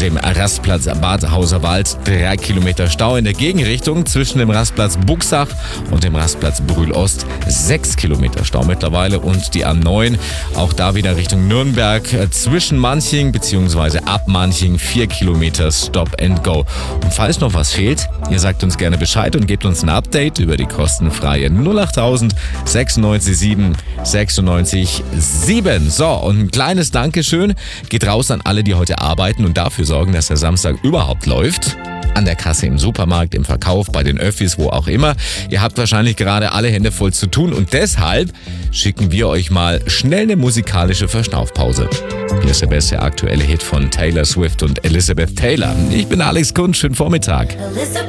dem Rastplatz Bad Hauserwald 3 Kilometer Stau in der Gegenrichtung. Zwischen dem Rastplatz Buxach und dem Rastplatz Brühl-Ost 6 Kilometer Stau mittlerweile. Und die A9, auch da wieder Richtung Nürnberg, zwischen Manching bzw. ab Manching 4 Kilometer Stop and Go. Und falls noch was fehlt, ihr sagt uns gerne Bescheid und gebt uns ein Update über die kostenfreie 08000 96 7 96 7. So, und ein kleines Dankeschön geht raus an alle, die heute arbeiten und dafür sorgen, dass der Samstag überhaupt läuft. An der Kasse im Supermarkt, im Verkauf, bei den Öffis, wo auch immer. Ihr habt wahrscheinlich gerade alle Hände voll zu tun und deshalb schicken wir euch mal schnell eine musikalische Verschnaufpause. Hier ist der beste aktuelle Hit von Taylor Swift und Elizabeth Taylor. Ich bin Alex Kunz, schönen Vormittag. Elizabeth